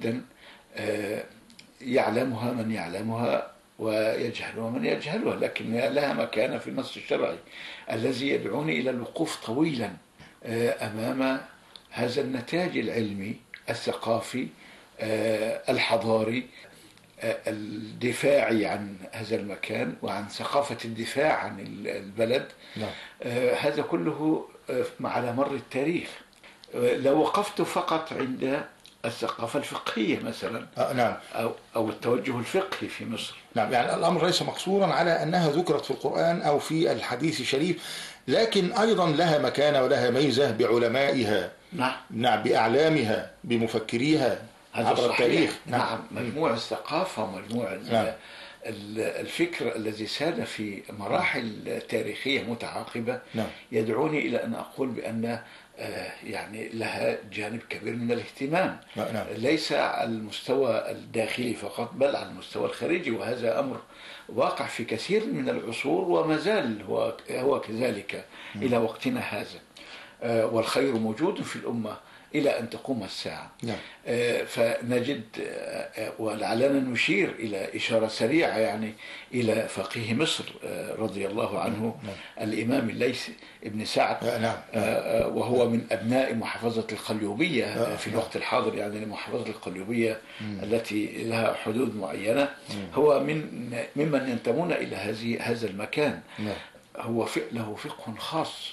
جدا يعلمها من يعلمها ويجهلها من يجهلها، لكن لها مكانة في النص الشرعي الذي يدعوني إلى الوقوف طويلا أمام هذا النتاج العلمي الثقافي الحضاري الدفاعي عن هذا المكان وعن ثقافة الدفاع عن البلد. هذا كله على مر التاريخ. لو وقفت فقط عند الثقافة الفقهية مثلا نعم، أو التوجه الفقهي في مصر، نعم، يعني الأمر ليس مقصورا على أنها ذكرت في القرآن أو في الحديث الشريف، لكن أيضا لها مكانة ولها ميزة بعلمائها. نعم، بأعلامها، بمفكريها عبر التاريخ. نعم. مجموع الثقافة ومجموع الفكر الذي ساد في مراحل تاريخية متعاقبة يدعوني إلى أن أقول بأن يعني لها جانب كبير من الاهتمام، ليس على المستوى الداخلي فقط بل على المستوى الخارجي، وهذا أمر واقع في كثير من العصور وما زال هو كذلك إلى وقتنا هذا، والخير موجود في الأمة إلى أن تقوم الساعة. فنجد ولعلنا نشير إلى إشارة سريعة يعني إلى فقيه مصر رضي الله عنه الإمام الليث بن سعد، وهو من أبناء محافظة القليوبية في الوقت الحاضر، يعني محافظة القليوبية التي لها حدود معينة. هو ممن ينتمون إلى هذا المكان. هو له فقه خاص،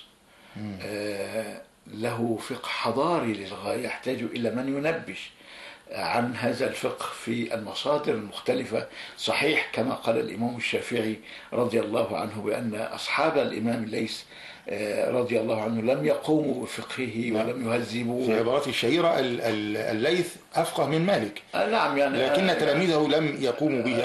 له فقه حضاري للغاية، يحتاج إلى من ينبش عن هذا الفقه في المصادر المختلفة. صحيح كما قال الإمام الشافعي رضي الله عنه بأن أصحاب الإمام الليث رضي الله عنه لم يقوموا بفقهه ولم يهذبوه. في عبارته الشهيرة الليث أفقه من مالك. نعم، يعني لكن تلاميذه لم يقوموا به.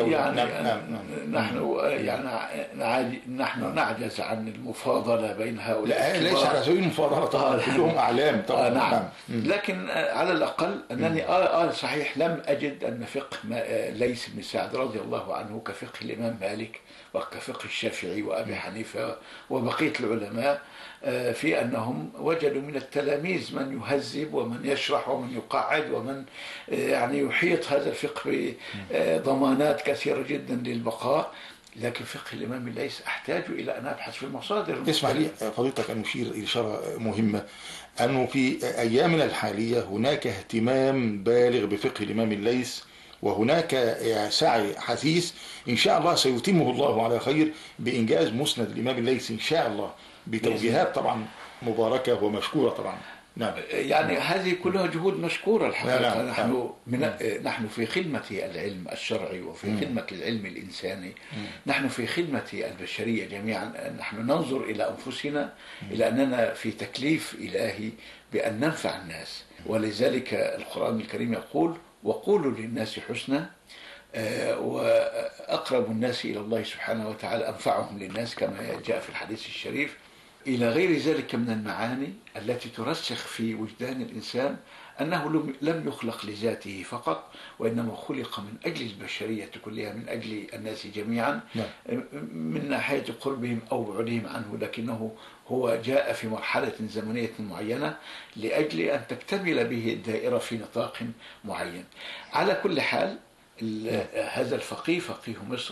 نحن نعجز عن المفاضلة بين هؤلاء. ليس على سبيل المفاضلة طبعا، كلهم أعلام طبعا. نعم. لكن على الأقل أنني صحيح لم أجد أن فقه ليث بن سعد رضي الله عنه كفقه الإمام مالك وكفقه الشافعي وأبي حنيفة وبقية العلماء، في أنهم وجدوا من التلاميذ من يهذب ومن يشرح ومن يقعد ومن يعني يحيط هذا الفقه بضمانات كثيرة جدا للبقاء. لكن فقه الإمام الليث أحتاج إلى أن أبحث في المصادر. اسمح لي فضيلتك أن نشير إلى إشارة مهمة، أنه في أيامنا الحالية هناك اهتمام بالغ بفقه الإمام الليث، وهناك سعي حثيث إن شاء الله سيتمه الله على خير بإنجاز مسند الإمام الليث إن شاء الله، بتوجيهات طبعا مباركة ومشكورة طبعا. نعم، يعني هذه كلها جهود مشكورة الحقيقة. نحن في خدمة العلم الشرعي وفي خدمة العلم الإنساني. نحن في خدمة البشرية جميعا. نحن ننظر إلى أنفسنا إلى أننا في تكليف إلهي بأن ننفع الناس، ولذلك القرآن الكريم يقول وقولوا للناس حسنا، وأقرب الناس إلى الله سبحانه وتعالى أنفعهم للناس كما جاء في الحديث الشريف، إلى غير ذلك من المعاني التي ترسخ في وجدان الإنسان أنه لم يخلق لذاته فقط، وإنما خلق من أجل البشرية كلها، من أجل الناس جميعا، من ناحية قربهم أو بعدهم عنه، لكنه هو جاء في مرحلة زمنية معينة لأجل أن تكتمل به الدائرة في نطاق معين. على كل حال هذا الفقيه فقيه مصر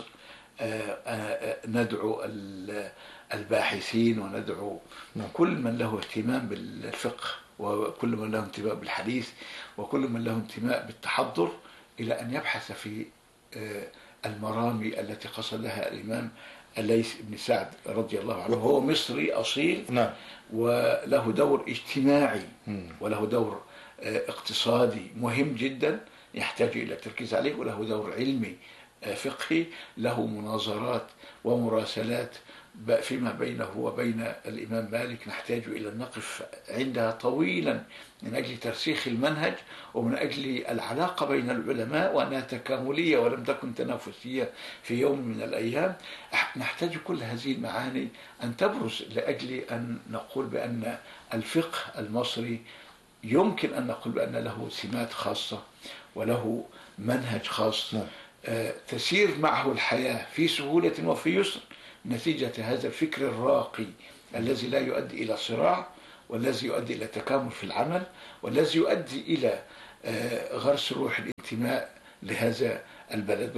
ندعو الباحثين وندعو كل من له اهتمام بالفقه وكل من له انتماء بالحديث وكل من له انتماء بالتحضر إلى أن يبحث في المرامي التي قصدها الإمام الليث بن سعد رضي الله عنه. هو مصري أصيل، وله دور اجتماعي وله دور اقتصادي مهم جدا يحتاج إلى التركيز عليه، وله دور علمي فقهي، له مناظرات ومراسلات فيما بينه وبين الإمام مالك نحتاج إلى أن نقف عندها طويلا من أجل ترسيخ المنهج ومن أجل العلاقة بين العلماء، وأنها تكاملية ولم تكن تنافسية في يوم من الأيام. نحتاج كل هذه المعاني أن تبرز لأجل أن نقول بأن الفقه المصري يمكن أن نقول بأن له سمات خاصة وله منهج خاص تسير معه الحياة في سهولة وفي يسر، نتيجة هذا الفكر الراقي الذي لا يؤدي إلى صراع، والذي يؤدي إلى تكامل في العمل، والذي يؤدي إلى غرس روح الانتماء لهذا البلد.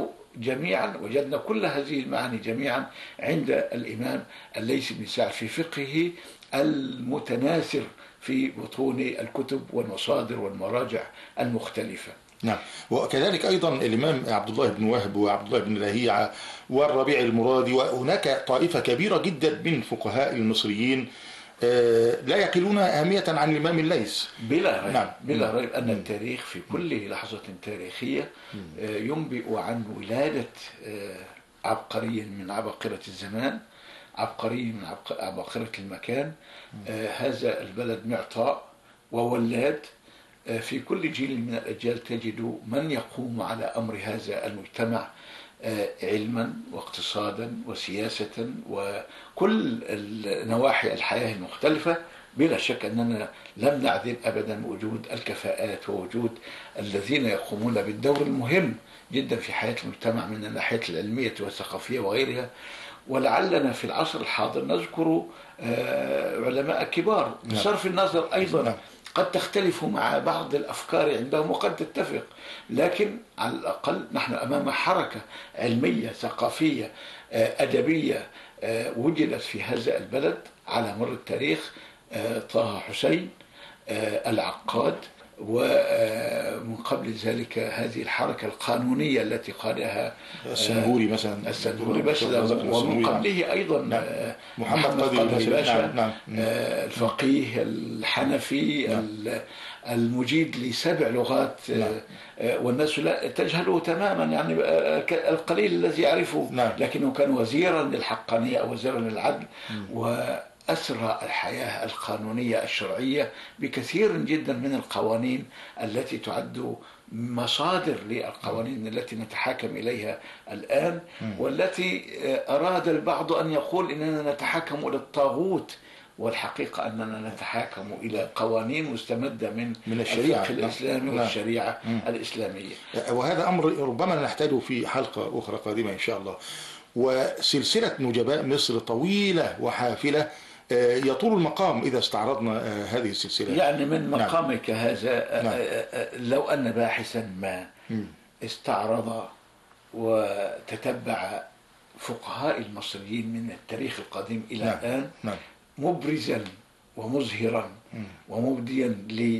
وجدنا كل هذه المعاني جميعا عند الإمام الليث بن سعد في فقهه المتناثر في بطون الكتب والمصادر والمراجع المختلفة. نعم. وكذلك أيضا الإمام عبد الله بن وهب وعبد الله بن لهيعة والربيع المرادي، وهناك طائفة كبيرة جدا من فقهاء المصريين لا يقلون أهمية عن الإمام الليث. بلا ريب. نعم. بلا ريب أن التاريخ في كل لحظة تاريخية ينبئ عن ولادة عبقري من عباقرة الزمان، عبقري من عباقرة المكان. هذا البلد معطاء وولاد. في كل جيل من الأجيال تجد من يقوم على أمر هذا المجتمع علما واقتصادا وسياسة وكل نواحي الحياة المختلفة. بلا شك أننا لم نعدم أبدا وجود الكفاءات ووجود الذين يقومون بالدور المهم جدا في حياة المجتمع من الناحية العلمية والثقافية وغيرها. ولعلنا في العصر الحاضر نذكر علماء كبار بصرف النظر أيضا قد تختلف مع بعض الأفكار عندهم وقد تتفق، لكن على الأقل نحن أمام حركة علمية ثقافية أدبية وجدت في هذا البلد على مر التاريخ. طه حسين، العقاد، ومن قبل ذلك هذه الحركة القانونية التي قادها السنهوري مثلا، السنهوري باشا، ومن قبله أيضا محمد قاضي باشا، الفقيه الحنفي المجيد ل7 لغات، والناس لا تجهله تماما، يعني القليل الذي يعرفه، لكنه كان وزيرا للحقانية أو وزيرا للعدل، أسرى الحياة القانونية الشرعية بكثير جدا من القوانين التي تعد مصادر للقوانين التي نتحاكم إليها الآن، والتي أراد البعض أن يقول إننا نتحاكم إلى الطاغوت، والحقيقة أننا نتحاكم إلى قوانين مستمدة من الشريعة الإسلامي والشريعة الإسلامية. وهذا أمر ربما نحتاجه في حلقة أخرى قادمة إن شاء الله. وسلسلة نجباء مصر طويلة وحافلة، يطول المقام إذا استعرضنا هذه السلسلة. يعني من مقامك هذا لو أن باحثا ما استعرض وتتبع فقهاء المصريين من التاريخ القديم إلى الآن مبرزا ومزهرا ومبديا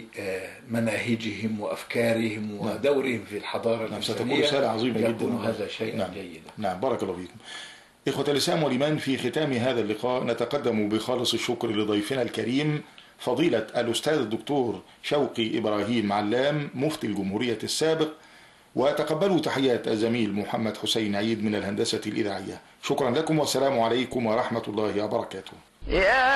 لمناهجهم وأفكارهم ودورهم في الحضارة الإسلامية، ستكون رسالة عظيمة جدا، هذا شيء جيد. نعم، بارك الله فيكم. إخوة الإسلام والإيمان، في ختام هذا اللقاء نتقدم بخالص الشكر لضيفنا الكريم فضيلة الأستاذ الدكتور شوقي إبراهيم علام، مفتي الجمهورية السابق، وتقبلوا تحيات الزميل محمد حسين عيد من الهندسة الإذاعية. شكرا لكم والسلام عليكم ورحمة الله وبركاته.